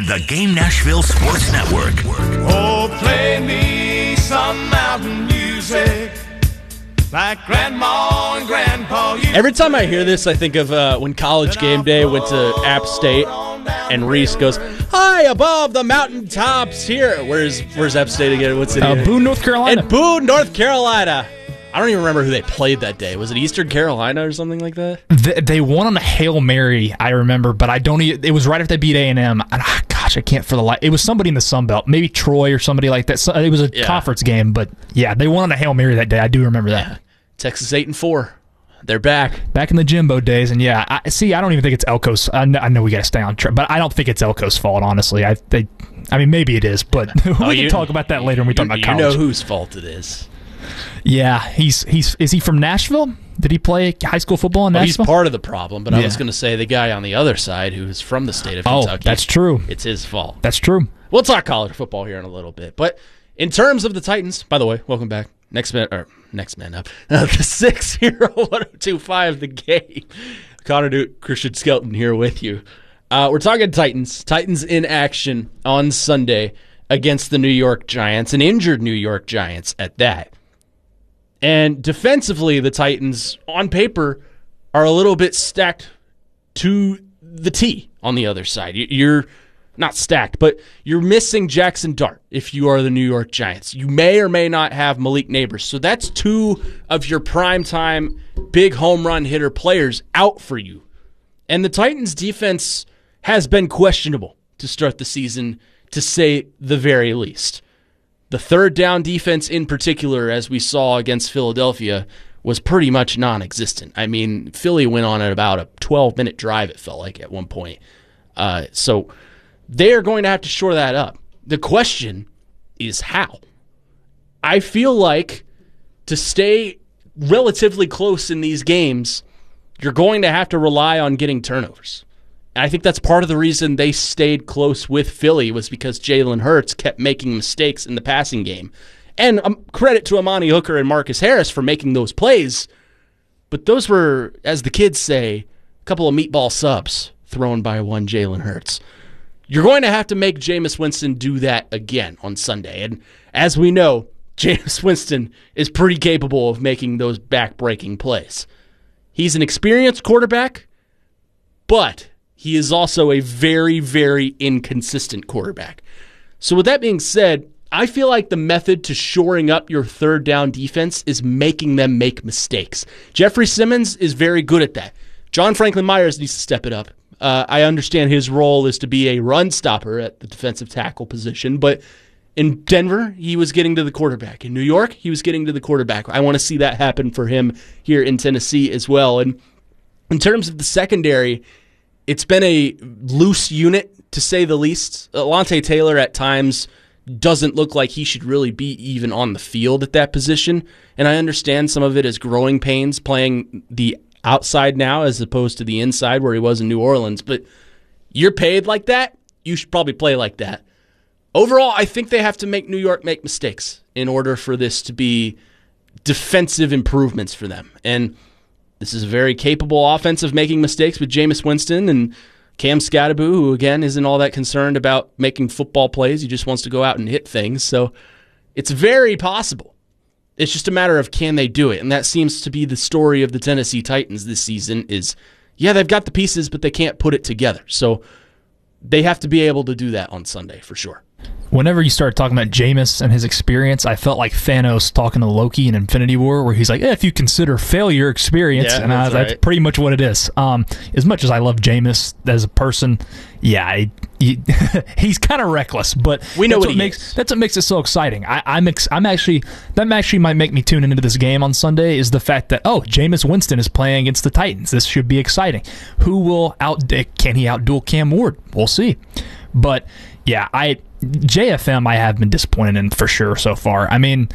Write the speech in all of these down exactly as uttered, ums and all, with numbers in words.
and the Game Nashville Sports Network. Oh, play me some mountain music like Grandma and Grandpa used. Every time I hear this, I think of uh, when College Game Day went to App State and Reese goes, "High above the mountaintops here." Where's Where's App State again? What city? Uh, Boone, North Carolina. And Boone, North Carolina. I don't even remember who they played that day. Was it Eastern Carolina or something like that? They, they won on a Hail Mary, I remember, but I don't. It was right after they beat A and M. And, ah, gosh, I can't for the life. It was somebody in the Sun Belt, maybe Troy or somebody like that. So, it was a Yeah. conference game, but yeah, they won on a Hail Mary that day. I do remember that. Yeah. Texas eight and four. They're back. Back in the Jimbo days, and yeah, I, see, I don't even think it's Elko's. I know, I know we got to stay on track, but I don't think it's Elko's fault. Honestly, I they, I mean, maybe it is, but we Oh, can you- talk about that later when we talk You, about you college. know whose fault it is. Yeah, he's he's is he from Nashville? Did he play high school football in Well, he's Nashville? part of the problem, but I Yeah. was going to say the guy on the other side who is from the state of Oh, Kentucky. that's true. It's his fault. That's true. We'll talk college football here in a little bit. But in terms of the Titans, by the way, welcome back. Next man, or next man up. Uh, the six zero one oh two five, the game. Connor Duke, Christian Skelton here with you. Uh, we're talking Titans. Titans in action on Sunday against the New York Giants, an injured New York Giants at that. And defensively, the Titans, on paper, are a little bit stacked to the T on the other side. You're not stacked, but you're missing Jackson Dart if you are the New York Giants. You may or may not have Malik Neighbors. So that's two of your primetime big home run hitter players out for you. And the Titans' defense has been questionable to start the season, to say the very least. The third down defense in particular, as we saw against Philadelphia, was pretty much non-existent. I mean, Philly went on at about a twelve-minute drive, it felt like, at one point. Uh, so they're going to have to shore that up. The question is how. I feel like to stay relatively close in these games, you're going to have to rely on getting turnovers. And I think that's part of the reason they stayed close with Philly was because Jalen Hurts kept making mistakes in the passing game. And um, credit to Amani Hooker and Marcus Harris for making those plays. But those were, as the kids say, a couple of meatball subs thrown by one Jalen Hurts. You're going to have to make Jameis Winston do that again on Sunday. And as we know, Jameis Winston is pretty capable of making those back-breaking plays. He's an experienced quarterback, but he is also a very, very inconsistent quarterback. So with that being said, I feel like the method to shoring up your third down defense is making them make mistakes. Jeffrey Simmons is very good at that. John Franklin Myers needs to step it up. Uh, I understand his role is to be a run stopper at the defensive tackle position, but in Denver, he was getting to the quarterback. In New York, he was getting to the quarterback. I want to see that happen for him here in Tennessee as well. And in terms of the secondary, it's been a loose unit, to say the least. Alontae Taylor at times doesn't look like he should really be even on the field at that position. And I understand some of it is growing pains playing the outside now as opposed to the inside where he was in New Orleans. But you're paid like that, you should probably play like that. Overall, I think they have to make New York make mistakes in order for this to be defensive improvements for them. And this is a very capable offense of making mistakes with Jameis Winston and Cam Scatterbu, who, again, isn't all that concerned about making football plays. He just wants to go out and hit things. So it's very possible. It's just a matter of can they do it. And that seems to be the story of the Tennessee Titans this season is, yeah, they've got the pieces, but they can't put it together. So they have to be able to do that on Sunday for sure. Whenever you started talking about Jameis and his experience, I felt like Thanos talking to Loki in Infinity War, where he's like, eh, if you consider failure experience, Yeah, and I, that's that's right. pretty much what it is. Um, as much as I love Jameis as a person, yeah, I, he, he's kind of reckless, but We know that's what he makes is. that's what makes it so exciting. I, I'm ex, I'm actually that actually might make me tune into this game on Sunday is the fact that oh, Jameis Winston is playing against the Titans. This should be exciting. Who will out? Can he outduel Cam Ward? We'll see. But yeah, I. J F M I have been disappointed in for sure so far. I mean,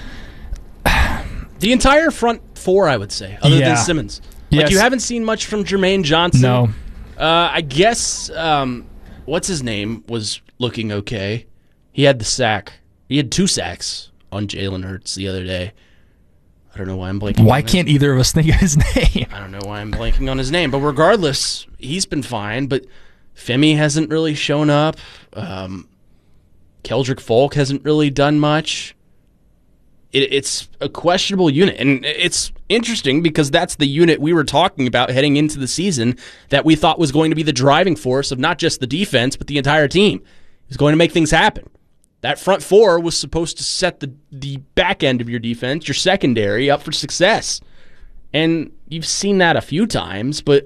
the entire front four, I would say, other Yeah. than Simmons. Like Yes. you haven't seen much from Jermaine Johnson. no. Uh, I guess um, what's his name was looking okay. He had the sack. He had two sacks on Jalen Hurts the other day. I don't know why I'm blanking. Why on his- can't either of us think of his name? I don't know why I'm blanking on his name, but regardless, he's been fine. But Femi hasn't really shown up. Um, Keldrick Folk hasn't really done much. It, it's a questionable unit, and it's interesting because that's the unit we were talking about heading into the season that we thought was going to be the driving force of not just the defense, but the entire team. It was going to make things happen. That front four was supposed to set the, the back end of your defense, your secondary, up for success. And you've seen that a few times, but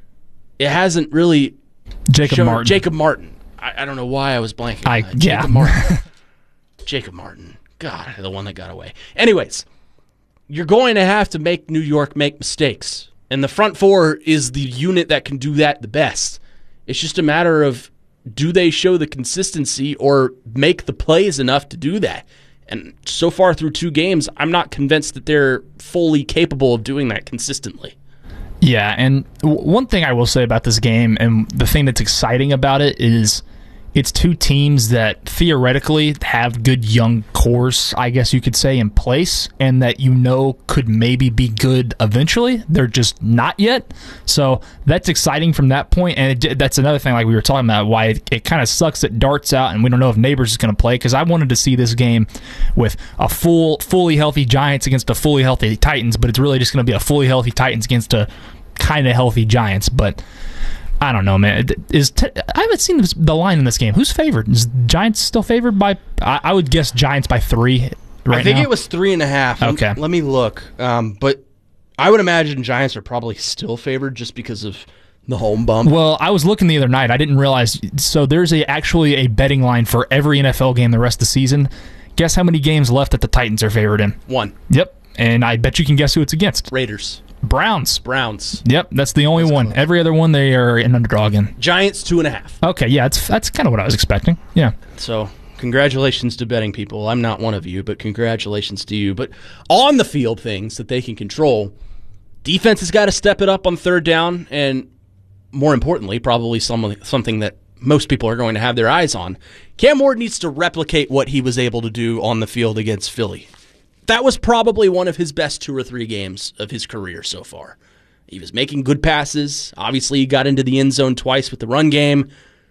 it hasn't really Jacob shown. Martin. Jacob Martin. I, I don't know why I was blanking. I, on that. Jacob yeah. Martin. Jacob Martin. God, the one that got away. Anyways, you're going to have to make New York make mistakes. And the front four is the unit that can do that the best. It's just a matter of, do they show the consistency or make the plays enough to do that? And so far through two games, I'm not convinced that they're fully capable of doing that consistently. Yeah, and w- one thing I will say about this game, and the thing that's exciting about it, is it's two teams that theoretically have good young cores, I guess you could say, in place, and that you know could maybe be good eventually. They're just not yet. So that's exciting from that point, and it, that's another thing like we were talking about, why it, it kind of sucks that Dart's out, and we don't know if Neighbors is going to play, because I wanted to see this game with a full, fully healthy Giants against a fully healthy Titans, but it's really just going to be a fully healthy Titans against a kind of healthy Giants, but I don't know, man. Is t- I haven't seen this, the line in this game. Who's favored? Is Giants still favored by? I, I would guess Giants by three. Right I think now. it was three and a half. Okay, let, let me look. Um, but I would imagine Giants are probably still favored just because of the home bump. Well, I was looking the other night. I didn't realize. So there's a actually a betting line for every N F L game the rest of the season. Guess how many games left that the Titans are favored in? One. Yep, and I bet you can guess who it's against. Raiders. Browns. Browns. Yep, that's the only That's one. close. Every other one they are an underdog in. Giants two and a half. Okay, yeah, that's that's kind of what I was expecting. Yeah. So congratulations to betting people. I'm not one of you, but congratulations to you. But on the field things that they can control, defense has got to step it up on third down, and more importantly, probably some, something that most people are going to have their eyes on. Cam Ward needs to replicate what he was able to do on the field against Philly. That was probably one of his best two or three games of his career so far. He was making good passes. Obviously, he got into the end zone twice with the run game.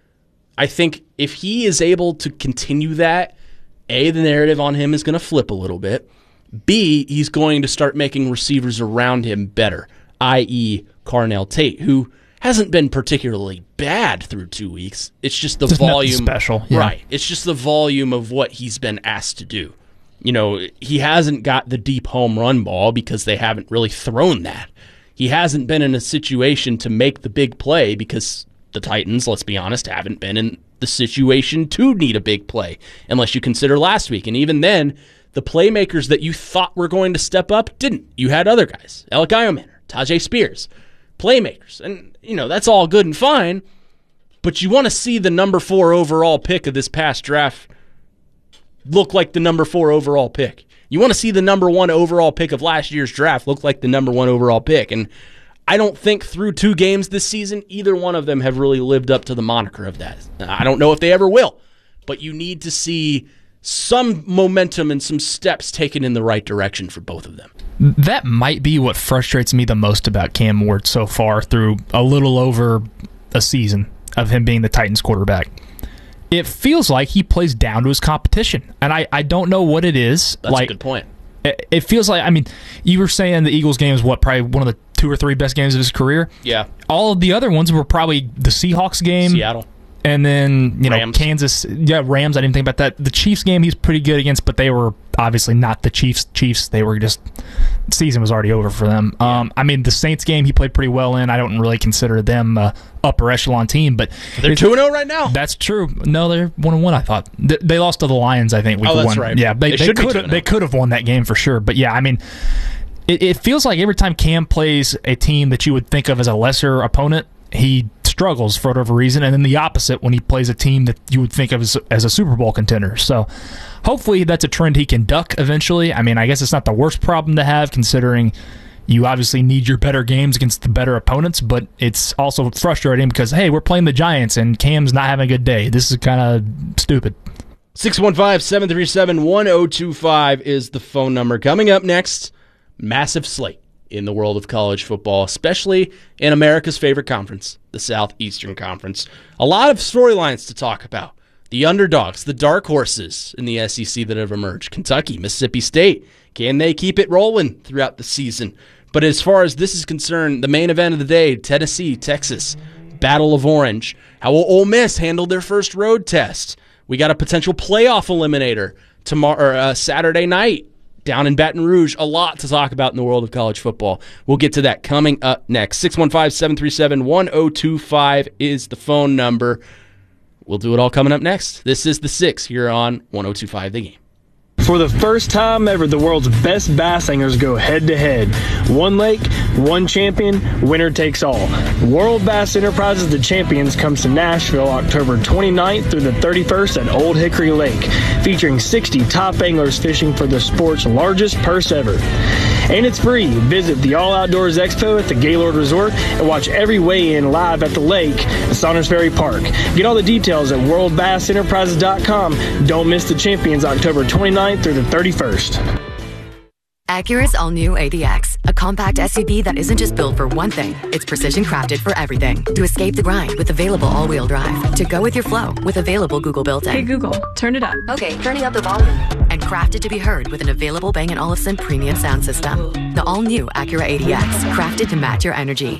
I think if he is able to continue that, A, the narrative on him is going to flip a little bit. B, he's going to start making receivers around him better, that is. Carnell Tate, who hasn't been particularly bad through two weeks. It's just the Just nothing volume. special, yeah. Right. It's just the volume of what he's been asked to do. You know, he hasn't got the deep home run ball because they haven't really thrown that. He hasn't been in a situation to make the big play because the Titans, let's be honest, haven't been in the situation to need a big play, unless you consider last week. And even then, the playmakers that you thought were going to step up didn't. You had other guys, Alec Iomanner, Tajay Spears, playmakers. And, you know, that's all good and fine, but you want to see the number four overall pick of this past draft look like the number four overall pick. You want to see the number one overall pick of last year's draft look like the number one overall pick. And I don't think through two games this season, either one of them have really lived up to the moniker of that. I don't know if they ever will, but you need to see some momentum and some steps taken in the right direction for both of them. That might be what frustrates me the most about Cam Ward so far through a little over a season of him being the Titans quarterback. It feels like he plays down to his competition, and I, I don't know what it is. That's like, a good point. It, it feels like, I mean, you were saying the Eagles game is what, probably one of the two or three best games of his career? Yeah. All of the other ones were probably the Seahawks game. Seattle. And then, you know, Rams. Kansas. Yeah, Rams, I didn't think about that. The Chiefs game, he's pretty good against, but they were obviously not the Chiefs. Chiefs, they were just, season was already over for them. Yeah. Um, I mean, the Saints game, he played pretty well in. I don't really consider them a upper echelon team, but They're two and oh right now. That's true. No, they're one and one, I thought. They, they lost to the Lions, I think, week Oh, that's one. right. Yeah, they, They they, should be could two have, and oh. they could have won that game for sure. But yeah, I mean, it, it feels like every time Cam plays a team that you would think of as a lesser opponent, he struggles for whatever reason, and then the opposite when he plays a team that you would think of as, as a Super Bowl contender. So hopefully that's a trend he can duck eventually. I mean, I guess it's not the worst problem to have, considering you obviously need your better games against the better opponents, but it's also frustrating because, hey, we're playing the Giants and Cam's not having a good day. This is kind of stupid. six one five, seven three seven, one oh two five is the phone number. Coming up next, massive slate. in the world of college football, especially in America's favorite conference, the Southeastern Conference. A lot of storylines to talk about. The underdogs, the dark horses in the S E C that have emerged. Kentucky, Mississippi State. Can they keep it rolling throughout the season? But as far as this is concerned, the main event of the day, Tennessee, Texas, Battle of Orange. How will Ole Miss handle their first road test? We got a potential playoff eliminator tomorrow, or, uh, Saturday night down in Baton Rouge. A lot to talk about in the world of college football. We'll get to that coming up next. six one five, seven three seven, one oh two five is the phone number. We'll do it all coming up next. This is The Six here on one oh two five The Game. For the first time ever, the world's best bass singers go head-to-head. One lake, one champion, winner takes all. World Bass Enterprises The Champions comes to Nashville October twenty-ninth through the thirty-first at Old Hickory Lake, featuring sixty top anglers fishing for the sport's largest purse ever. And it's free. Visit the All Outdoors Expo at the Gaylord Resort and watch every weigh-in live at the lake at Saunders Ferry Park. Get all the details at world bass enterprises dot com. Don't miss the Champions October twenty-ninth through the thirty-first. Acura's all-new A D X, a compact S U V that isn't just built for one thing, it's precision crafted for everything. To escape the grind with available all-wheel drive. To go with your flow with available Google built-in. Hey Google, turn it up. Okay, turning up the volume. And crafted to be heard with an available Bang and Olufsen premium sound system. The all-new Acura A D X, crafted to match your energy.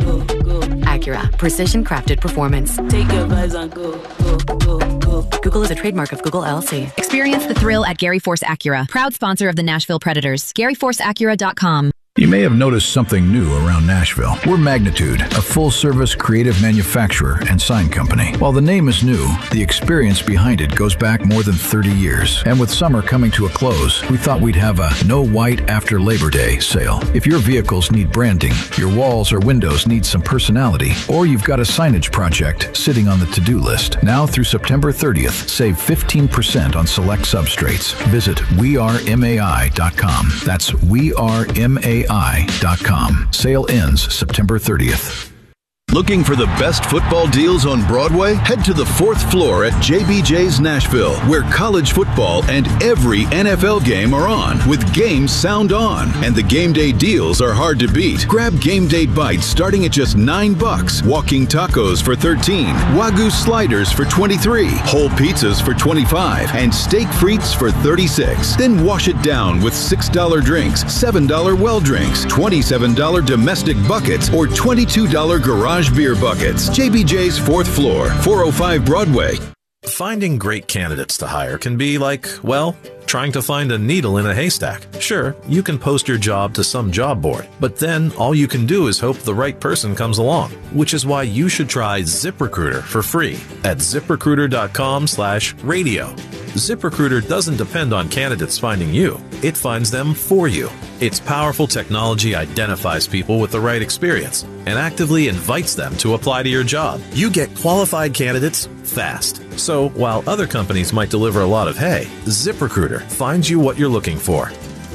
Acura, precision crafted performance. Take your vibes on go, go, go, go. Google is a trademark of Google L L C. Experience the thrill at Gary Force Acura, proud sponsor of the Nashville Predators. Gary Force Acura dot com. You may have noticed something new around Nashville. We're Magnitude, a full-service creative manufacturer and sign company. While the name is new, the experience behind it goes back more than thirty years. And with summer coming to a close, we thought we'd have a No White After Labor Day sale. If your vehicles need branding, your walls or windows need some personality, or you've got a signage project sitting on the to-do list, now through September thirtieth, save fifteen percent on select substrates. Visit we are M A I dot com. That's we are M A I dot com. Sale ends September thirtieth. Looking for the best football deals on Broadway? Head to the fourth floor at J B J's Nashville, where college football and every N F L game are on, with games sound on. And the game day deals are hard to beat. Grab game day bites starting at just nine bucks, walking tacos for thirteen, Wagyu sliders for twenty-three, whole pizzas for twenty-five, and steak frites for thirty-six. Then wash it down with six dollar drinks, seven dollar well drinks, twenty-seven dollar domestic buckets, or twenty-two dollar garage beer buckets. J B J's fourth floor, four oh five Broadway. Finding great candidates to hire can be like, well, trying to find a needle in a haystack. Sure, you can post your job to some job board, but then all you can do is hope the right person comes along, which is why you should try ZipRecruiter for free at ziprecruiter dot com slash radio. ZipRecruiter doesn't depend on candidates finding you. It finds them for you. Its powerful technology identifies people with the right experience and actively invites them to apply to your job. You get qualified candidates fast. So while other companies might deliver a lot of hay, ZipRecruiter finds you what you're looking for.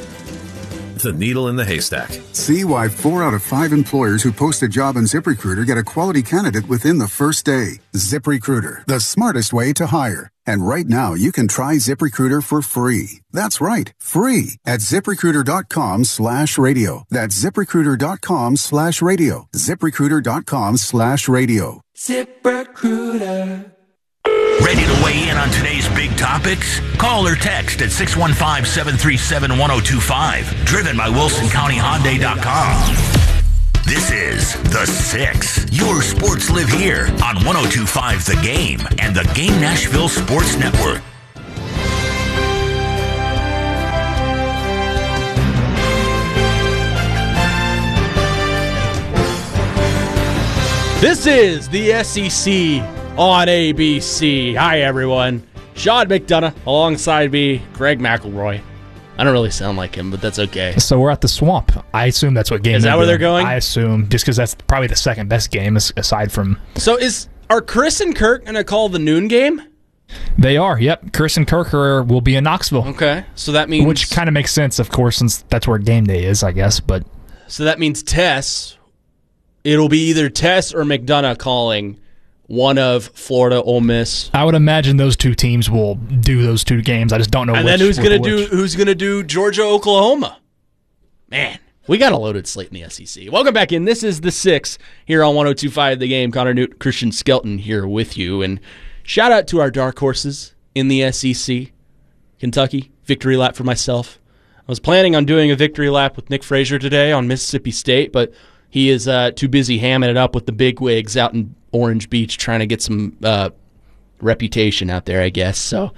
The needle in the haystack. See why four out of five employers who post a job on ZipRecruiter get a quality candidate within the first day. ZipRecruiter, the smartest way to hire. And right now, you can try ZipRecruiter for free. That's right, free at ziprecruiter dot com slash radio. That's ziprecruiter dot com slash radio. ziprecruiter dot com slash radio. ZipRecruiter. Ready to weigh in on today's big topics? Call or text at six one five, seven three seven, one oh two five. Driven by Wilson County Hyundai dot com. This is The Six. Your sports live here on one oh two five The Game and the Game Nashville Sports Network. This is the S E C on A B C. Hi, everyone. Sean McDonough alongside me, Greg McElroy. I don't really sound like him, but that's okay. So we're at the Swamp. I assume that's what game is that where they're going? I assume, just because that's probably the second best game aside from. So is are Chris and Kirk going to call the noon game? They are. Yep. Chris and Kirk are, will be in Knoxville. Okay, so that means which kind of makes sense, of course, since that's where game day is, I guess. But so that means Tess. It'll be either Tess or McDonough calling one of Florida, Ole Miss. I would imagine those two teams will do those two games. I just don't know. And which, then who's which, gonna which. do who's gonna do Georgia, Oklahoma? Man, We got a loaded slate in the S E C. Welcome back in. This is The Six here on one oh two point five The Game. Connor Newt, Christian Skelton here with you. And shout out to our dark horses in the S E C. Kentucky, victory lap for myself. I was planning on doing a victory lap with Nick Frazier today on Mississippi State, but he is uh, too busy hamming it up with the big wigs out in Orange Beach trying to get some uh, reputation out there, I guess. So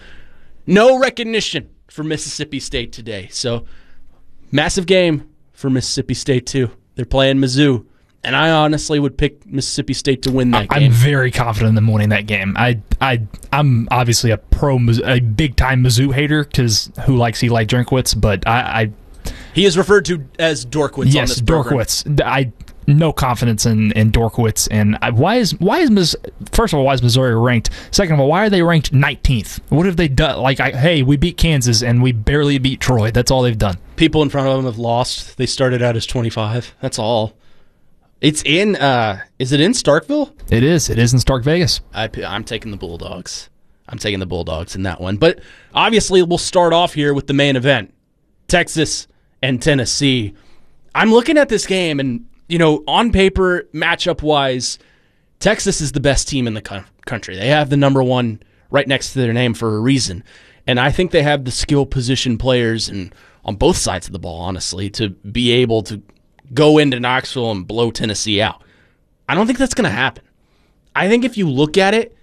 no recognition for Mississippi State today. So massive game for Mississippi State, too. They're playing Mizzou, and I honestly would pick Mississippi State to win that I'm game. I'm very confident in them winning that game. I, I, I'm obviously a pro, a big-time Mizzou hater, because who likes Eli Drinkwitz, but I... I he is referred to as Dorkwitz yes, on this program. Dorkwitz. I no confidence in, in Dorkwitz. And I, why is why is Miss, first of all, why is Missouri ranked? Second of all, why are they ranked nineteenth? What have they done? Like, I, hey, we beat Kansas and we barely beat Troy. That's all they've done. People in front of them have lost. They started out as twenty-five. That's all. It's in, uh, is it in Starkville? It is. It is in Stark Vegas. I, I'm taking the Bulldogs. I'm taking the Bulldogs in that one. But obviously, we'll start off here with the main event. Texas and Tennessee. I'm looking at this game, and, you know, on paper, matchup-wise, Texas is the best team in the co- country. They have the number one right next to their name for a reason. And I think they have the skill position players and on both sides of the ball, honestly, to be able to go into Knoxville and blow Tennessee out. I don't think that's going to happen. I think if you look at it,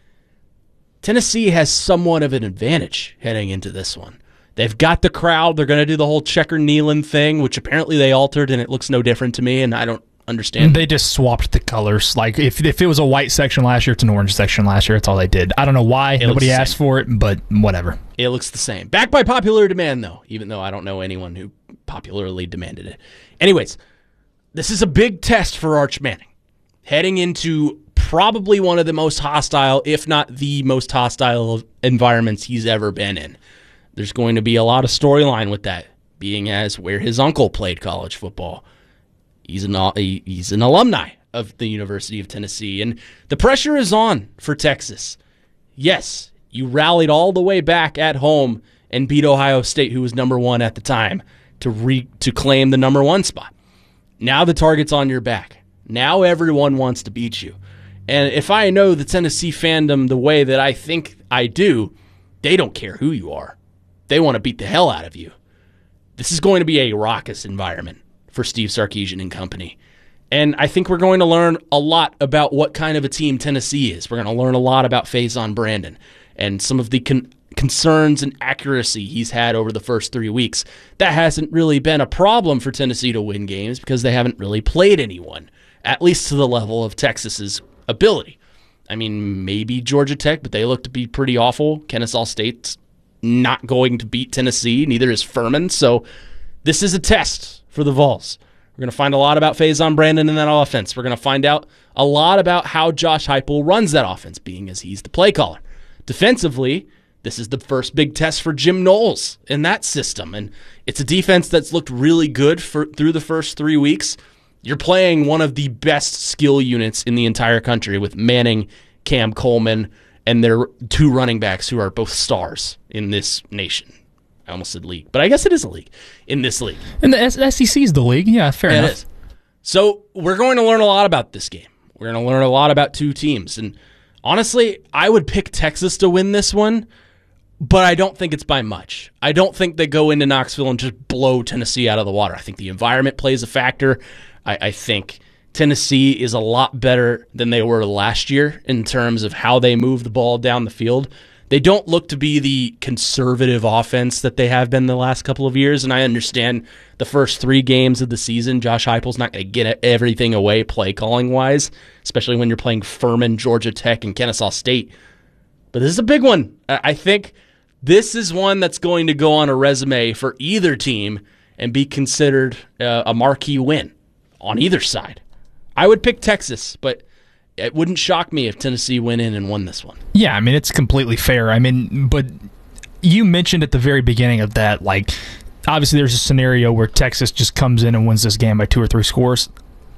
Tennessee has somewhat of an advantage heading into this one. They've got the crowd. They're going to do the whole checker kneeling thing, which apparently they altered, and it looks no different to me, and I don't understand. They just swapped the colors. Like, if if it was a white section last year, it's an orange section last year. That's all they did. I don't know why. It Nobody asked for it, but whatever. It looks the same. Backed by popular demand, though, even though I don't know anyone who popularly demanded it. Anyways, this is a big test for Arch Manning, heading into probably one of the most hostile, if not the most hostile environments he's ever been in. There's going to be a lot of storyline with that, being as where his uncle played college football. He's an he's an alumni of the University of Tennessee, and the pressure is on for Texas. Yes, you rallied all the way back at home and beat Ohio State, who was number one at the time, to re, to claim the number one spot. Now the target's on your back. Now everyone wants to beat you. And if I know the Tennessee fandom the way that I think I do, they don't care who you are. They want to beat the hell out of you. This is going to be a raucous environment for Steve Sarkisian and company. And I think we're going to learn a lot about what kind of a team Tennessee is. We're going to learn a lot about Faison Brandon and some of the con- concerns and accuracy he's had over the first three weeks. That hasn't really been a problem for Tennessee to win games because they haven't really played anyone, at least to the level of Texas's ability. I mean, maybe Georgia Tech, but they look to be pretty awful. Kennesaw State's not going to beat Tennessee. Neither is Furman. So this is a test for the Vols. We're going to find a lot about Faison Brandon in that offense. We're going to find out a lot about how Josh Heupel runs that offense, being as he's the play caller. Defensively, this is the first big test for Jim Knowles in that system. And it's a defense that's looked really good for through the first three weeks. You're playing one of the best skill units in the entire country with Manning, Cam Coleman, and their two running backs who are both stars in this nation. I almost said league, but I guess it is a league in this league. And the S E C is the league. Yeah, fair yeah, enough. It is. So we're going to learn a lot about this game. We're going to learn a lot about two teams. And honestly, I would pick Texas to win this one, but I don't think it's by much. I don't think they go into Knoxville and just blow Tennessee out of the water. I think the environment plays a factor. I, I think Tennessee is a lot better than they were last year in terms of how they move the ball down the field. They don't look to be the conservative offense that they have been the last couple of years, and I understand the first three games of the season, Josh Heupel's not going to get everything away play-calling-wise, especially when you're playing Furman, Georgia Tech, and Kennesaw State. But this is a big one. I think this is one that's going to go on a resume for either team and be considered uh, a marquee win on either side. I would pick Texas, but it wouldn't shock me if Tennessee went in and won this one. Yeah, I mean, it's completely fair. I mean, but you mentioned at the very beginning of that, like, obviously there's a scenario where Texas just comes in and wins this game by two or three scores.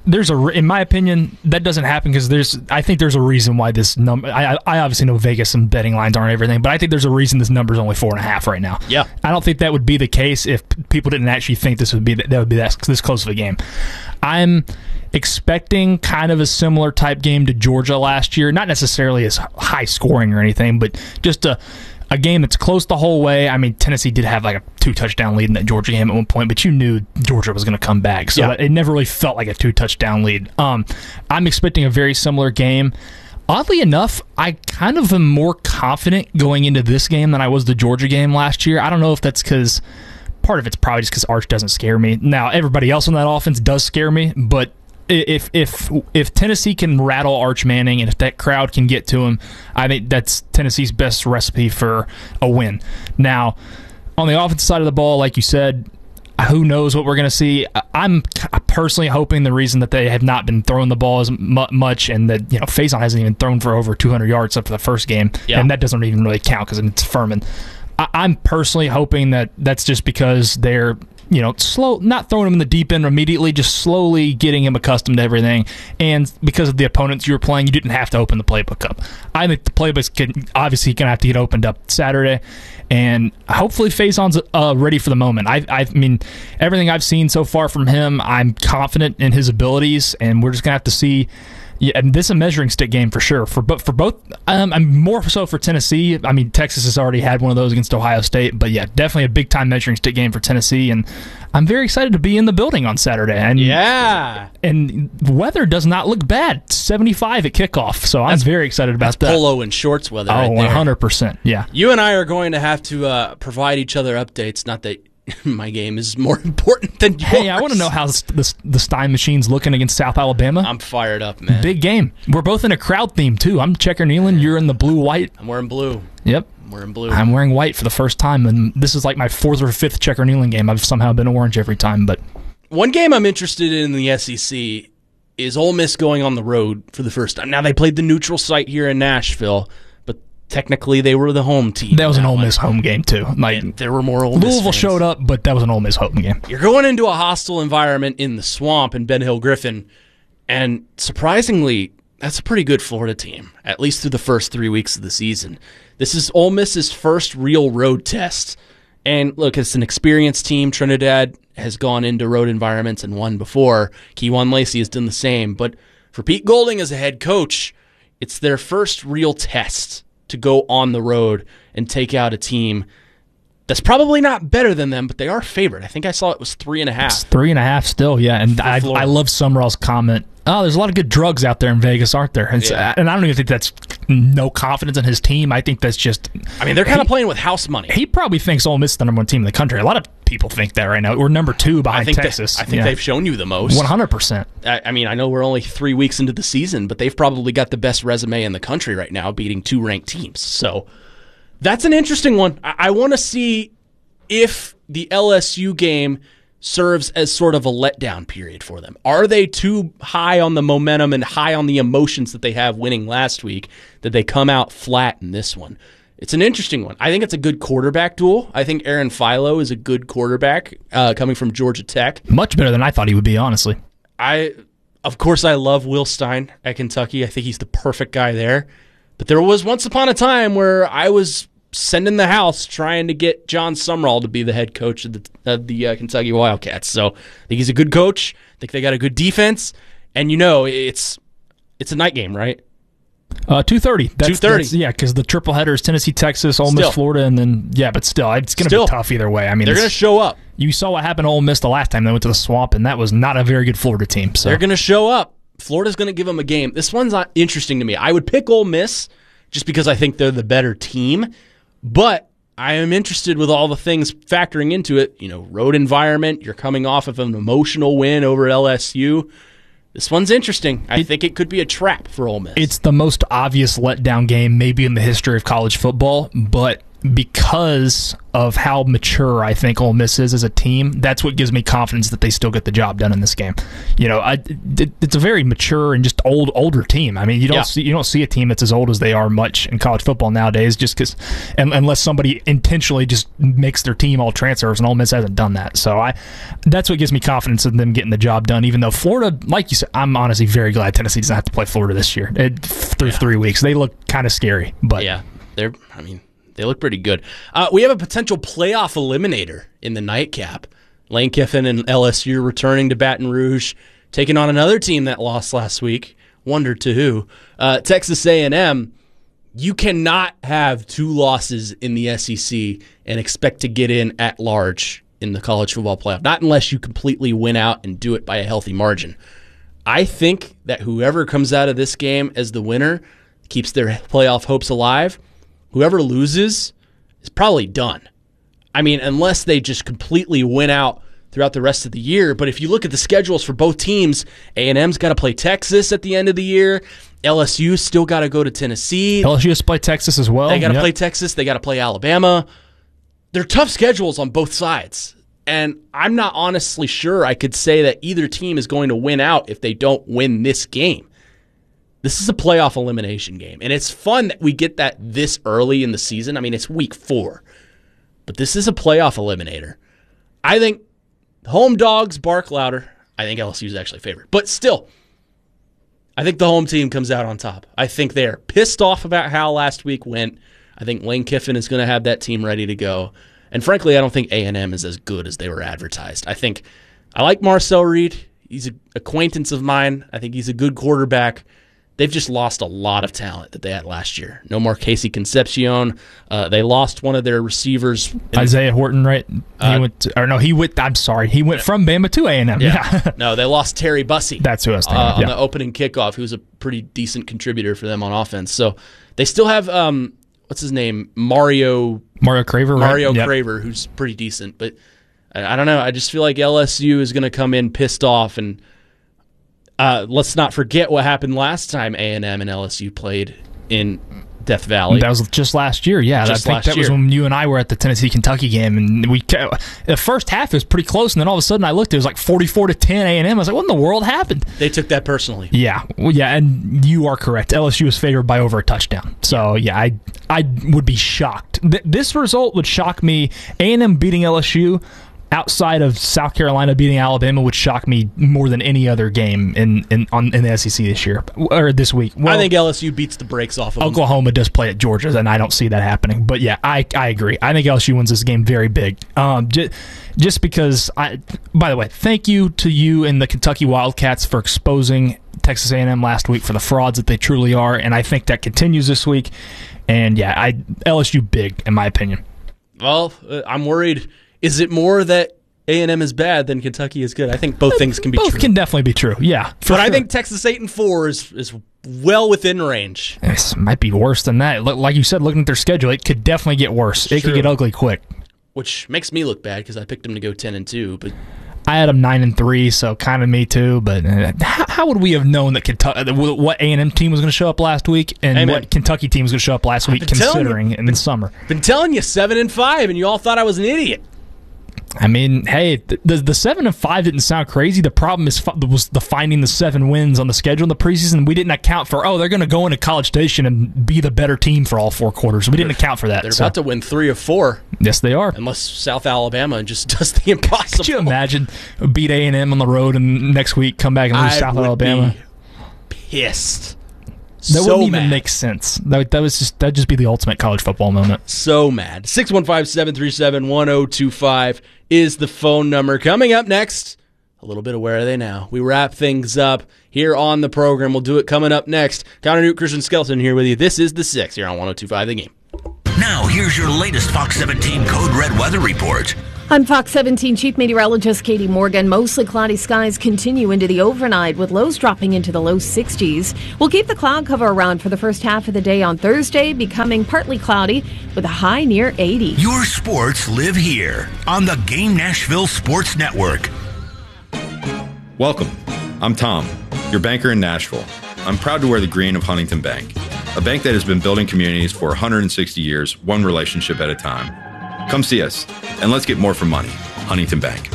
there's a, in my opinion, that doesn't happen because there's, I think there's a reason why this number, I, I obviously know Vegas and betting lines aren't everything, but I think there's a reason this number is only four and a half right now. Yeah. I don't think that would be the case if people didn't actually think this would be, that would be that, this close of a game. I'm expecting kind of a similar type game to Georgia last year, not necessarily as high scoring or anything, but just a, a game that's close the whole way. I mean, Tennessee did have like a two-touchdown lead in that Georgia game at one point, but you knew Georgia was going to come back, so yeah. it never really felt like a two-touchdown lead. Um, I'm expecting a very similar game. Oddly enough, I kind of am more confident going into this game than I was the Georgia game last year. I don't know if that's because part of it's probably just because Arch doesn't scare me. Now, everybody else on that offense does scare me, but If if if Tennessee can rattle Arch Manning and if that crowd can get to him, I think that's Tennessee's best recipe for a win. Now, on the offensive side of the ball, like you said, who knows what we're going to see. I'm personally hoping the reason that they have not been throwing the ball as much and that, you know, Faison hasn't even thrown for over two hundred yards up for the first game, yeah. and that doesn't even really count because it's Furman. I'm personally hoping that that's just because they're, you know, slow, not throwing him in the deep end immediately, just slowly getting him accustomed to everything. And because of the opponents you were playing, you didn't have to open the playbook up. I think the playbook's can, obviously going to have to get opened up Saturday, and hopefully Faison's uh, ready for the moment. I, I mean, everything I've seen so far from him, I'm confident in his abilities, and we're just going to have to see. Yeah, and this is a measuring stick game for sure. For but for both, um, I'm more so for Tennessee. I mean, Texas has already had one of those against Ohio State, but yeah, definitely a big time measuring stick game for Tennessee. And I'm very excited to be in the building on Saturday. And yeah, and the weather does not look bad. seventy-five at kickoff, so that's, I'm very excited about that's that. Polo and shorts weather. Oh, right there. one hundred percent. Yeah, you and I are going to have to uh, provide each other updates. Not that my game is more important than yours. Hey, I want to know how this, this, the Stein Machine's looking against South Alabama. I'm fired up, man. Big game. We're both in a crowd theme, too. I'm Checker Nealon. You're in the blue-white. I'm wearing blue. Yep. I'm wearing blue. I'm wearing white for the first time, and this is like my fourth or fifth Checker Nealon game. I've somehow been orange every time. But one game I'm interested in in the S E C is Ole Miss going on the road for the first time. Now, they played the neutral site here in Nashville, technically, they were the home team. That was an Ole Miss home game, too. Like, and there were more Ole Miss Louisville fans. showed up, but that was an Ole Miss home game. You're going into a hostile environment in the swamp in Ben Hill Griffin, and surprisingly, that's a pretty good Florida team, at least through the first three weeks of the season. This is Ole Miss's first real road test. And look, it's an experienced team. Trinidad has gone into road environments and won before. Kejuan Lacey has done the same. But for Pete Golding as a head coach, it's their first real test to go on the road and take out a team that's probably not better than them, but they are favored. I think I saw it was three and a half. It's three and a half still, yeah. And I, I love Summerall's comment. Oh, there's a lot of good drugs out there in Vegas, aren't there? And, yeah. and I don't even think that's no confidence in his team. I think that's just... I mean, they're kind of playing with house money. He probably thinks Ole Miss is the number one team in the country. A lot of people think that right now. We're number two behind I think Texas. They, I think yeah. they've shown you the most. one hundred percent. I, I mean, I know we're only three weeks into the season, but they've probably got the best resume in the country right now, beating two ranked teams. So that's an interesting one. I, I want to see if the L S U game serves as sort of a letdown period for them. Are they too high on the momentum and high on the emotions that they have winning last week that they come out flat in this one? It's an interesting one. I think it's a good quarterback duel. I think Aaron Philo is a good quarterback uh, coming from Georgia Tech. Much better than I thought he would be, honestly. I, of course, I love Will Stein at Kentucky. I think he's the perfect guy there. But there was once upon a time where I was sending the house trying to get John Sumrall to be the head coach of the, of the uh, Kentucky Wildcats. So I think he's a good coach. I think they got a good defense. And, you know, it's it's a night game, right? Uh, two thirty. two thirty. Yeah, because the triple header is Tennessee, Texas, Ole Still. Miss, Florida, and then, yeah, but still, it's going to be tough either way. I mean, they're going to show up. You saw what happened to Ole Miss the last time they went to the Swamp, and that was not a very good Florida team. So they're going to show up. Florida's going to give them a game. This one's not interesting to me. I would pick Ole Miss just because I think they're the better team, but I am interested with all the things factoring into it. You know, road environment, you're coming off of an emotional win over L S U. This one's interesting. I it, think it could be a trap for Ole Miss. It's the most obvious letdown game maybe in the history of college football, but because of how mature I think Ole Miss is as a team, that's what gives me confidence that they still get the job done in this game. You know, I, it, it's a very mature and just old, older team. I mean, you don't Yeah. see you don't see a team that's as old as they are much in college football nowadays, just because, unless somebody intentionally just makes their team all transfers, and Ole Miss hasn't done that. So I, that's what gives me confidence in them getting the job done. Even though Florida, like you said, I'm honestly very glad Tennessee doesn't have to play Florida this year. It, through yeah. three weeks, they look kind of scary, but yeah, they're. I mean. They look pretty good. Uh, we have a potential playoff eliminator in the nightcap. Lane Kiffin and L S U returning to Baton Rouge, taking on another team that lost last week. Wonder to who. Uh, Texas A and M. You cannot have two losses in the S E C and expect to get in at large in the college football playoff. Not unless you completely win out and do it by a healthy margin. I think that whoever comes out of this game as the winner keeps their playoff hopes alive. Whoever loses is probably done. I mean, unless they just completely win out throughout the rest of the year. But if you look at the schedules for both teams, A and M's got to play Texas at the end of the year. L S U still got to go to Tennessee. L S U has to play Texas as well. They got to yep. play Texas. They got to play Alabama. They're tough schedules on both sides. And I'm not honestly sure I could say that either team is going to win out if they don't win this game. This is a playoff elimination game, and it's fun that we get that this early in the season. I mean, it's week four, but this is a playoff eliminator. I think home dogs bark louder. I think L S U is actually favored, but still, I think the home team comes out on top. I think they're pissed off about how last week went. I think Lane Kiffin is going to have that team ready to go, and frankly, I don't think A and M is as good as they were advertised. I think I like Marcel Reed. He's an acquaintance of mine. I think he's a good quarterback. They've just lost a lot of talent that they had last year. No more Casey Concepcion. Uh, they lost one of their receivers. In, Isaiah Horton, right? He uh, went to, or no, he went, I'm sorry, he went from Bama to A and M. Yeah. yeah. No, they lost Terry Bussey. That's who I was thinking uh, of, yeah. On the opening kickoff, who's a pretty decent contributor for them on offense. So they still have, um, what's his name? Mario. Mario Craver, Mario right? Yep. Craver, who's pretty decent. But I, I don't know. I just feel like L S U is going to come in pissed off. And Uh, let's not forget what happened last time A and M and L S U played in Death Valley. That was just last year, yeah. Just I think last that year. was when you and I were at the Tennessee-Kentucky game, and we the first half was pretty close, and then all of a sudden I looked, it was like forty-four to ten A and M. I was like, what in the world happened? They took that personally. Yeah, well, yeah, and you are correct. L S U was favored by over a touchdown. So, yeah, I I would be shocked. Th- this result would shock me. A and M beating L S U outside of South Carolina beating Alabama would shock me more than any other game in in on in the S E C this year or this week. Well, I think L S U beats the brakes off of them. Oklahoma does play at Georgia, and I don't see that happening. But yeah, I I agree. I think L S U wins this game very big. Um, just, just because I. By the way, thank you to you and the Kentucky Wildcats for exposing Texas A and M last week for the frauds that they truly are, and I think that continues this week. And yeah, I L S U big in my opinion. Well, uh, I'm worried. Is it more that A and M is bad than Kentucky is good? I think both things can be both true. Both can definitely be true, yeah. But sure. I think Texas eight and four is is well within range. This might be worse than that. Like you said, looking at their schedule, it could definitely get worse. It True. could get ugly quick. Which makes me look bad because I picked them to go ten and two. But I had them nine and three, so kind of me too. But uh, how, how would we have known that Kentucky, what A and M team was going to show up last week, and Amen. what Kentucky team was going to show up last week, considering you, in the summer? Been telling you seven and five, and you all thought I was an idiot. I mean, hey, the the seven and five didn't sound crazy. The problem is was the finding the seven wins on the schedule in the preseason. We didn't account for oh they're going to go into College Station and be the better team for all four quarters. We didn't account for that. They're so. about to win three of four. Yes, they are. Unless South Alabama just does the impossible. Could you imagine beat A and M on the road and next week come back and lose I South would Alabama? Be pissed. That so wouldn't even mad. make sense. That that was just that'd just be the ultimate college football moment. So mad. six one five, seven three seven, one zero two five is the phone number. Coming up next, a little bit of Where Are They Now? We wrap things up here on the program. We'll do it coming up next. Connor Newt, Christian Skelton here with you. This is The Six here on one oh two five The Game. Now, here's your latest Fox seventeen Code Red weather report. I'm Fox seventeen Chief Meteorologist Katie Morgan. Mostly cloudy skies continue into the overnight with lows dropping into the low sixties. We'll keep the cloud cover around for the first half of the day on Thursday, becoming partly cloudy with a high near eighty. Your sports live here on the Game Nashville Sports Network. Welcome. I'm Tom, your banker in Nashville. I'm proud to wear the green of Huntington Bank. a bank that has been building communities for one hundred sixty years, one relationship at a time. Come see us, and let's get more for money. Huntington Bank.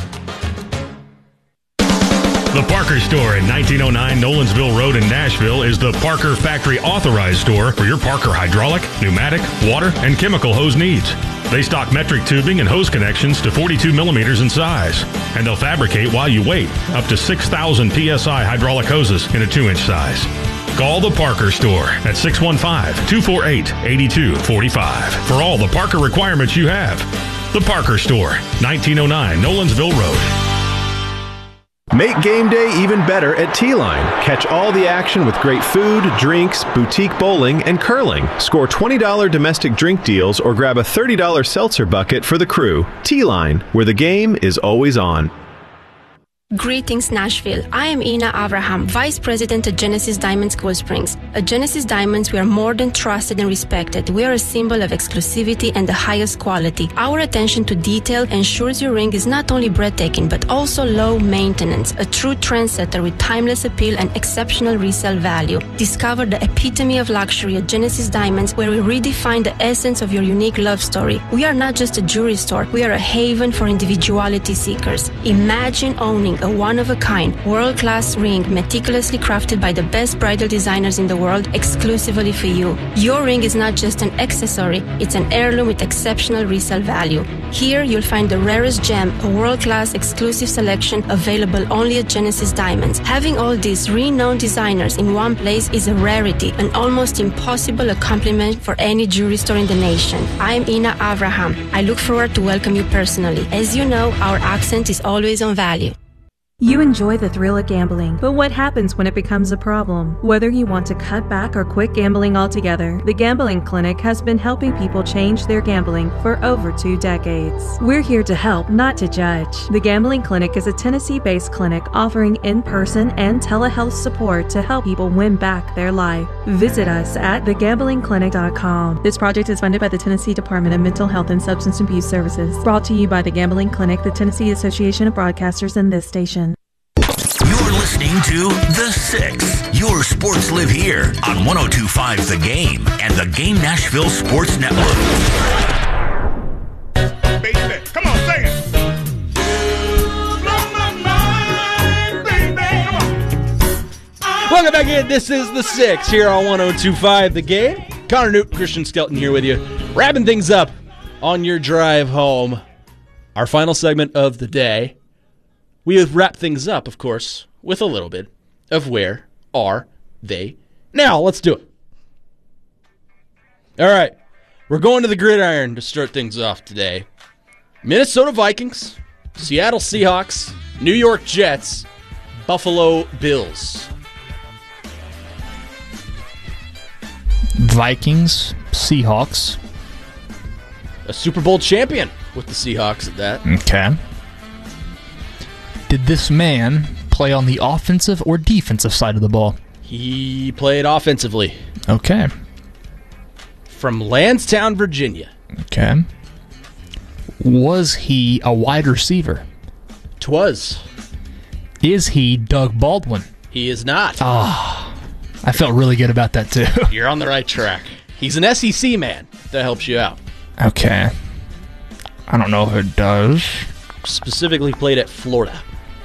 The Parker Store in nineteen oh nine Nolensville Road in Nashville is the Parker Factory Authorized Store for your Parker hydraulic, pneumatic, water, and chemical hose needs. They stock metric tubing and hose connections to forty-two millimeters in size, and they'll fabricate while you wait up to six thousand P S I hydraulic hoses in a two inch size. Call the Parker Store at six one five, two four eight, eight two four five for all the Parker requirements you have. The Parker Store, nineteen oh nine Nolensville Road. Make game day even better at T-Line. Catch all the action with great food, drinks, boutique bowling, and curling. Score twenty dollars domestic drink deals or grab a thirty dollars seltzer bucket for the crew. T-Line, where the game is always on. Greetings, Nashville. I am Ina Avraham, Vice President at Genesis Diamonds Cool Springs. At Genesis Diamonds, we are more than trusted and respected. We are a symbol of exclusivity and the highest quality. Our attention to detail ensures your ring is not only breathtaking, but also low maintenance. A true trendsetter with timeless appeal and exceptional resale value. Discover the epitome of luxury at Genesis Diamonds, where we redefine the essence of your unique love story. We are not just a jewelry store. We are a haven for individuality seekers. Imagine owning a one-of-a-kind, world-class ring meticulously crafted by the best bridal designers in the world exclusively for you. Your ring is not just an accessory, it's an heirloom with exceptional resale value. Here, you'll find the rarest gem, a world-class exclusive selection available only at Genesis Diamonds. Having all these renowned designers in one place is a rarity, an almost impossible accomplishment for any jewelry store in the nation. I'm Ina Avraham. I look forward to welcome you personally. As you know, our accent is always on value. You enjoy the thrill of gambling, but what happens when it becomes a problem? Whether you want to cut back or quit gambling altogether, the Gambling Clinic has been helping people change their gambling for over two decades. We're here to help, not to judge. The Gambling Clinic is a Tennessee-based clinic offering in-person and telehealth support to help people win back their life. Visit us at the gambling clinic dot com. This project is funded by the Tennessee Department of Mental Health and Substance Abuse Services. Brought to you by the Gambling Clinic, the Tennessee Association of Broadcasters, and this station. You're listening to The Six. Your sports live here on one oh two point five The Game and the Game Nashville Sports Network. Baby, come on, sing it. Blow my mind, baby. Come on. Welcome back in. This is The Six here on one oh two point five The Game. Connor Newt, Christian Skelton here with you, wrapping things up on your drive home. Our final segment of the day. We have wrapped things up, of course, with a little bit of where are they now. Let's do it. All right. We're going to the gridiron to start things off today. Minnesota Vikings, Seattle Seahawks, New York Jets, Buffalo Bills. Vikings, Seahawks. A Super Bowl champion with the Seahawks at that. Okay. Did this man play on the offensive or defensive side of the ball? He played offensively. Okay. From Lansdowne, Virginia. Okay. Was he a wide receiver? Twas. Is he Doug Baldwin? He is not. Ah, oh, I felt really good about that too. You're on the right track. He's an S E C man. If that helps you out. Okay. I don't know who it does. Specifically played at Florida.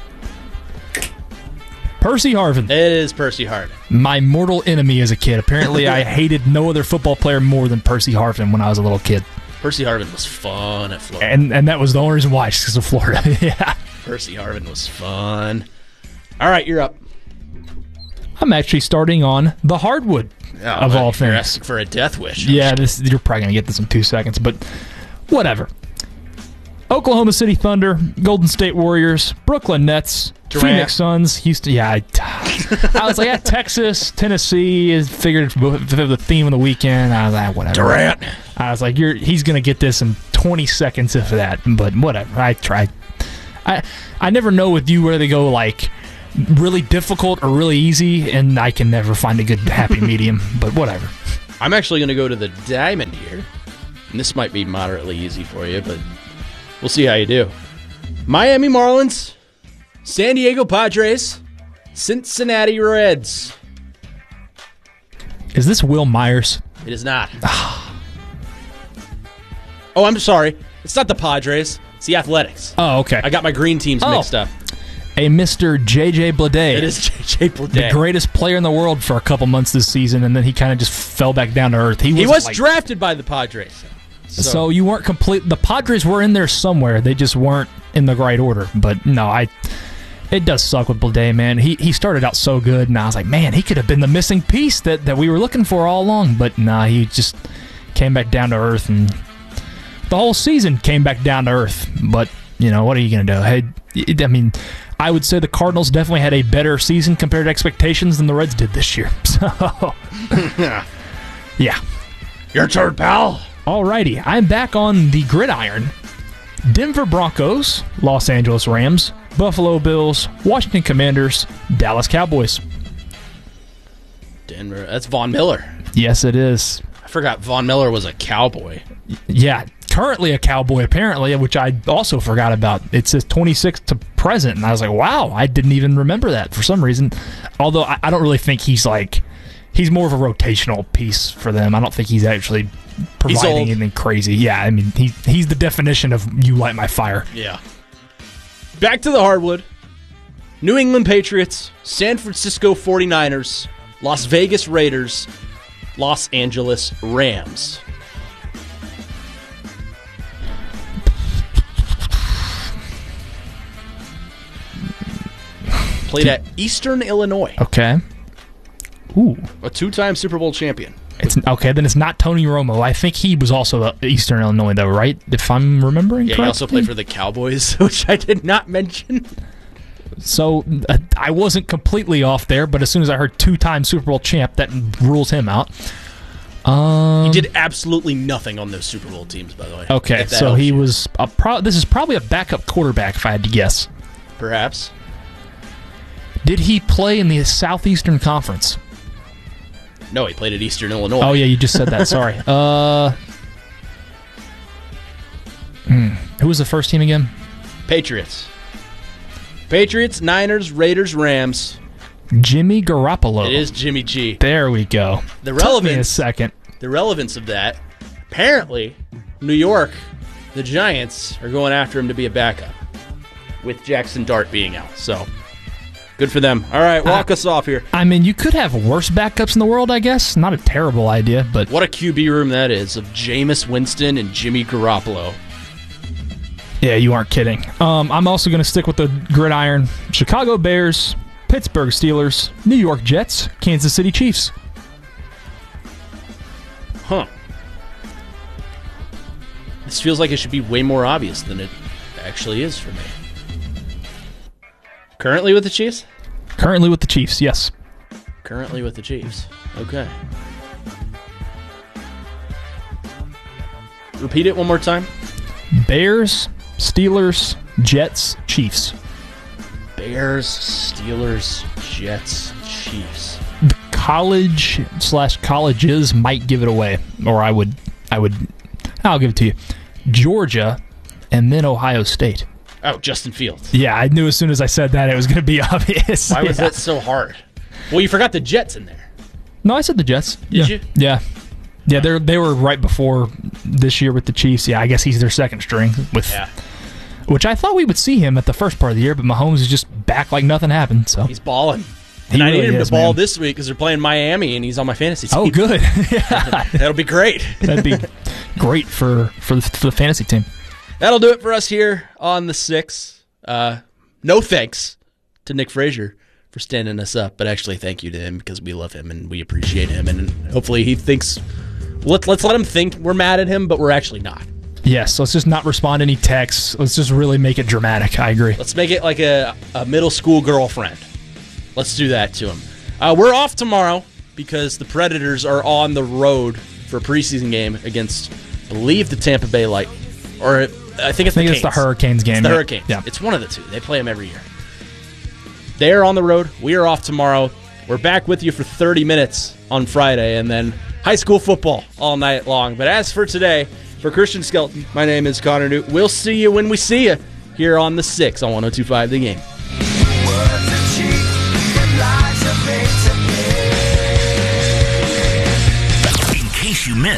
Percy Harvin. It is Percy Harvin. My mortal enemy as a kid. Apparently, I hated no other football player more than Percy Harvin when I was a little kid. Percy Harvin was fun at Florida. And and that was the only reason why, just because of Florida. Yeah. Percy Harvin was fun. All right, you're up. I'm actually starting on the hardwood oh, of all you're things. Asking for a death wish. Yeah, this you're probably going to get this in two seconds, but whatever. Oklahoma City Thunder, Golden State Warriors, Brooklyn Nets, Durant. Phoenix Suns, Houston. Yeah, I, I was like, yeah, Texas, Tennessee is figured the theme of the weekend. I was like, whatever. Durant. I was like, you're he's gonna get this in twenty seconds if that. But whatever. I tried. I I never know with you where they go like really difficult or really easy, and I can never find a good happy medium. But whatever. I'm actually gonna go to the diamond here, and this might be moderately easy for you, but we'll see how you do. Miami Marlins, San Diego Padres, Cincinnati Reds. Is this Will Myers? It is not. Oh, I'm sorry. It's not the Padres. It's the Athletics. Oh, okay. I got my green teams Oh. mixed up. A Mister J J Bleday. It is J J Bleday. The greatest player in the world for a couple months this season, and then he kind of just fell back down to earth. He was, He was like, drafted by the Padres. so. So, you weren't complete. The Padres were in there somewhere. They just weren't in the right order. But no, I. It does suck with Bleday, man. He he started out so good, and I was like, man, he could have been the missing piece that, that we were looking for all along. But nah, he just came back down to earth, and the whole season came back down to earth. But you know, what are you gonna do? Hey, it, I mean. I would say the Cardinals definitely had a better season compared to expectations than the Reds did this year. So, yeah. Your turn, pal. Alrighty, I'm back on the gridiron. Denver Broncos, Los Angeles Rams, Buffalo Bills, Washington Commanders, Dallas Cowboys. Denver. That's Von Miller. Yes, it is. I forgot Von Miller was a Cowboy. Yeah, currently a Cowboy, apparently, which I also forgot about. It says twenty-six to present, and I was like, wow, I didn't even remember that for some reason. Although I, I don't really think he's like, he's more of a rotational piece for them. I don't think he's actually providing anything crazy. Yeah, I mean, he he's the definition of you light my fire. Yeah. Back to the hardwood. New England Patriots, San Francisco forty-niners, Las Vegas Raiders, Los Angeles Rams. Played at Eastern Illinois. Okay. Ooh. A two-time Super Bowl champion. It's okay, then it's not Tony Romo. I think he was also at Eastern Illinois, though, right? If I'm remembering Yeah, correctly. he also played for the Cowboys, which I did not mention. So uh, I wasn't completely off there, but as soon as I heard two-time Super Bowl champ, that rules him out. Um, He did absolutely nothing on those Super Bowl teams, by the way. Okay, If that so helps he you. was a pro- this is probably a backup quarterback, if I had to guess. Perhaps. Did he play in the Southeastern Conference? No, he played at Eastern Illinois. Oh, yeah, you just said that. Sorry. Uh, hmm, who was the first team again? Patriots. Patriots, Niners, Raiders, Rams. Jimmy Garoppolo. It is Jimmy G. There we go. The Took me a relevance, second. the relevance of that, apparently, New York, the Giants, are going after him to be a backup, with Jackson Dart being out. So, good for them. All right, walk Uh, us off here. I mean, you could have worse backups in the world, I guess. Not a terrible idea, but What a Q B room that is of Jameis Winston and Jimmy Garoppolo. yeah, you aren't kidding. Um, I'm also going to stick with the gridiron. Chicago Bears, Pittsburgh Steelers, New York Jets, Kansas City Chiefs. Huh. This feels like it should be way more obvious than it actually is for me. Currently with the Chiefs? Currently with the Chiefs, yes. Currently with the Chiefs. Okay. Repeat it one more time. Bears, Steelers, Jets, Chiefs. Bears, Steelers, Jets, Chiefs. The college slash colleges might give it away, or I would, I would, I'll give it to you. Georgia, and then Ohio State. Oh, Justin Fields. Yeah, I knew as soon as I said that it was going to be obvious. Why was Yeah. that so hard? Well, you forgot the Jets in there. No, I said the Jets. Did yeah. you? Yeah. Yeah, they they were right before this year with the Chiefs. Yeah, I guess he's their second string with, Yeah. which I thought we would see him at the first part of the year, but Mahomes is just back like nothing happened. So He's balling. He And I really need him is, to ball man. this week because they're playing Miami, and he's on my fantasy team. Oh, good. Yeah. That'll be great. That'd be great for for the, for the fantasy team. That'll do it for us here on the six. Uh, no thanks to Nick Frazier for standing us up, but actually thank you to him because we love him and we appreciate him, and hopefully he thinks. Let, let's let him think we're mad at him, but we're actually not. Yes, let's just not respond to any texts. Let's just really make it dramatic. I agree. Let's make it like a, a middle school girlfriend. Let's do that to him. Uh, we're off tomorrow because the Predators are on the road for a preseason game against, I believe, the Tampa Bay Lightning. Or I think it's I the think Canes. it's the Hurricanes game. It's the yeah. Hurricanes. Yeah. It's one of the two. They play them every year. They are on the road. We are off tomorrow. We're back with you for thirty minutes on Friday, and then high school football all night long. But as for today, for Christian Skelton, my name is Connor Newt. We'll see you when we see you here on the six on one oh two point five The Game. Words are cheap and lies are made to pay.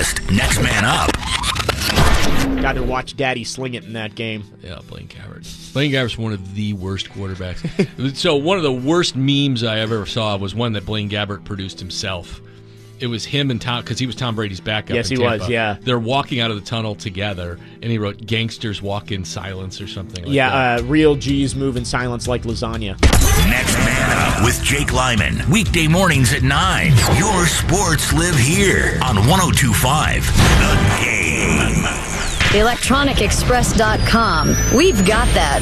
host, Next Man Up. Got to watch Daddy sling it in that game. Yeah, Blaine Gabbert. Blaine Gabbert's one of the worst quarterbacks. So one of the worst memes I ever saw was one that Blaine Gabbert produced himself. It was him and Tom, because he was Tom Brady's backup. Yes, in he Tampa. was, yeah. They're walking out of the tunnel together, and he wrote, "Gangsters walk in silence," or something like yeah, that. Yeah, uh, real G's move in silence like lasagna. Next Man Up with Jake Lyman. Weekday mornings at nine. Your sports live here on one oh two point five The Game. electronic express dot com. We've got that.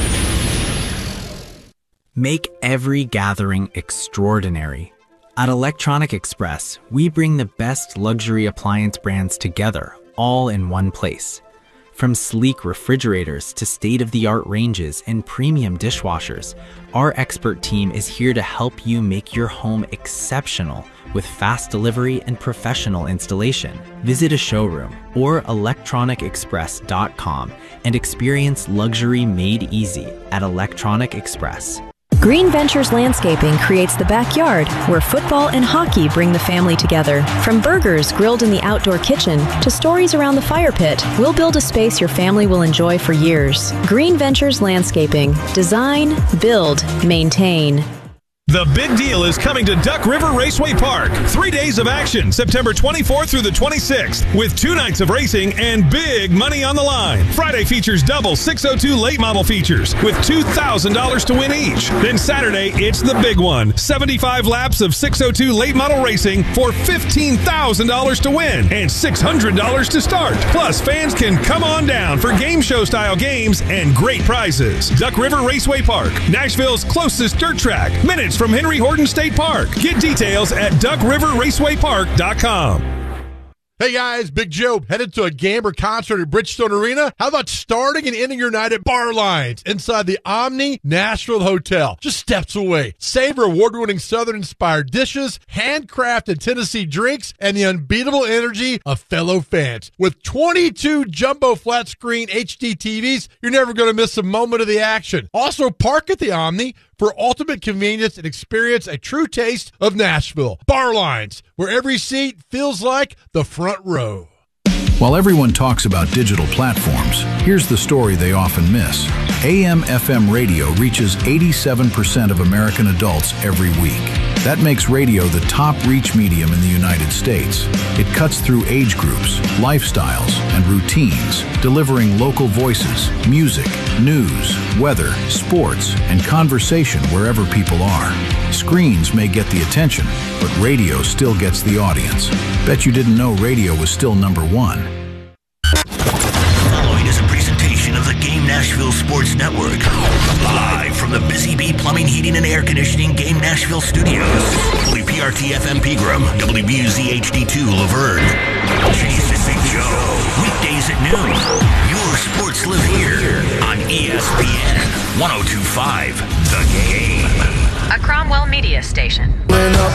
Make every gathering extraordinary. At Electronic Express, we bring the best luxury appliance brands together, all in one place. From sleek refrigerators to state-of-the-art ranges and premium dishwashers, our expert team is here to help you make your home exceptional with fast delivery and professional installation. Visit a showroom or electronic express dot com and experience luxury made easy at Electronic Express. Green Ventures Landscaping creates the backyard where football and hockey bring the family together. From burgers grilled in the outdoor kitchen to stories around the fire pit, we'll build a space your family will enjoy for years. Green Ventures Landscaping. Design, build, maintain. The big deal is coming to Duck River Raceway Park. Three days of action, September twenty-fourth through the twenty-sixth, with two nights of racing and big money on the line. Friday features double six oh two late model features with two thousand dollars to win each. Then Saturday, it's the big one. seventy-five laps of six oh two late model racing for fifteen thousand dollars to win and six hundred dollars to start. Plus, fans can come on down for game show style games and great prizes. Duck River Raceway Park, Nashville's closest dirt track. Minutes from Henry Horton State Park. Get details at duck river raceway park dot com. Hey guys, Big Joe, headed to a Gamber concert at Bridgestone Arena? How about starting and ending your night at Bar Lines inside the Omni Nashville Hotel, just steps away? Savor award-winning Southern-inspired dishes, handcrafted Tennessee drinks, and the unbeatable energy of fellow fans. With twenty-two jumbo flat-screen H D T Vs, you're never going to miss a moment of the action. Also, park at the Omni for ultimate convenience and experience a true taste of Nashville. Bar Lines, where every seat feels like the front row. While everyone talks about digital platforms, here's the story they often miss. A M F M radio reaches eighty-seven percent of American adults every week. That makes radio the top reach medium in the United States. It cuts through age groups, lifestyles, and routines, delivering local voices, music, news, weather, sports, and conversation wherever people are. Screens may get the attention, but radio still gets the audience. Bet you didn't know radio was still number one. Following is a presentation of the Game Nashville Sports Network. Live from the Busy Bee Plumbing, Heating, and Air Conditioning Game Nashville Studios. W P R T F M Pegram, W B U Z H D two Laverne. Jason Big Joe. Weekdays at noon. Your sports live here on E S P N one oh two point five The Game. A Cromwell Media Station.